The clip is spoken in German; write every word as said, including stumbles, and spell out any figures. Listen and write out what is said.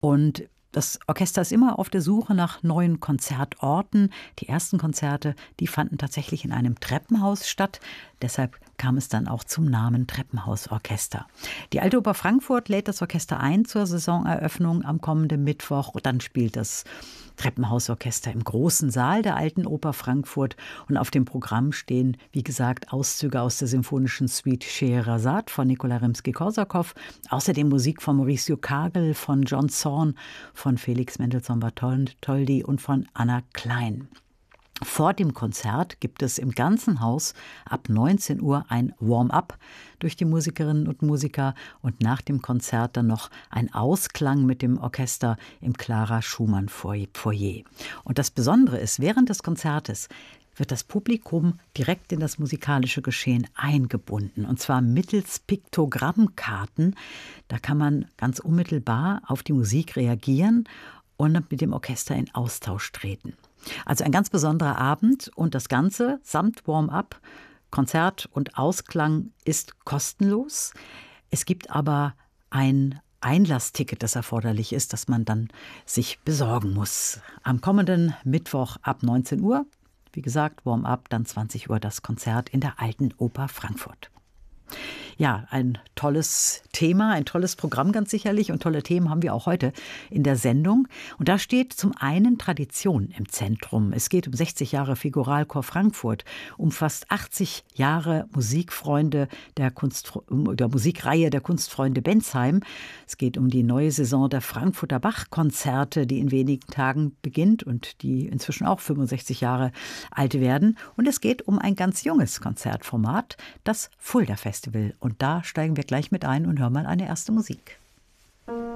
Und das Orchester ist immer auf der Suche nach neuen Konzertorten. Die ersten Konzerte, die fanden tatsächlich in einem Treppenhaus statt. Deshalb kam es dann auch zum Namen Treppenhausorchester. Die Alte Oper Frankfurt lädt das Orchester ein zur Saisoneröffnung am kommenden Mittwoch. Und dann spielt das Treppenhausorchester im großen Saal der Alten Oper Frankfurt. Und auf dem Programm stehen, wie gesagt, Auszüge aus der symphonischen Suite Scheherazade von Nikolai Rimski-Korsakow. Außerdem Musik von Mauricio Kagel, von John Zorn, von Felix Mendelssohn-Bartholdy und von Anna Klein. Vor dem Konzert gibt es im ganzen Haus ab neunzehn Uhr ein Warm-up durch die Musikerinnen und Musiker und nach dem Konzert dann noch ein Ausklang mit dem Orchester im Clara Schumann Foyer. Und das Besondere ist, während des Konzertes wird das Publikum direkt in das musikalische Geschehen eingebunden, und zwar mittels Piktogrammkarten. Da kann man ganz unmittelbar auf die Musik reagieren und mit dem Orchester in Austausch treten. Also ein ganz besonderer Abend, und das Ganze samt Warm-up, Konzert und Ausklang ist kostenlos. Es gibt aber ein Einlassticket, das erforderlich ist, das man dann sich besorgen muss. Am kommenden Mittwoch ab neunzehn Uhr, wie gesagt, Warm-up, dann zwanzig Uhr das Konzert in der Alten Oper Frankfurt. Ja, ein tolles Thema, ein tolles Programm ganz sicherlich, und tolle Themen haben wir auch heute in der Sendung. Und da steht zum einen Tradition im Zentrum. Es geht um sechzig Jahre Figuralchor Frankfurt, um fast achtzig Jahre Musikfreunde der, Kunst, der Musikreihe der Kunstfreunde Bensheim. Es geht um die neue Saison der Frankfurter Bach-Konzerte, die in wenigen Tagen beginnt und die inzwischen auch fünfundsechzig Jahre alt werden. Und es geht um ein ganz junges Konzertformat, das Fulda Festival. Und da steigen wir gleich mit ein und hören mal eine erste Musik.